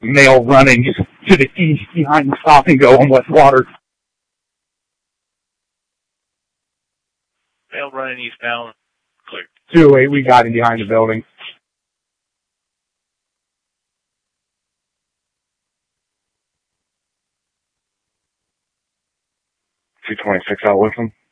Male running to the east behind the Stop and Go on Westwater. Male running eastbound. Clear. 208, we got him behind the building. 226 out with him.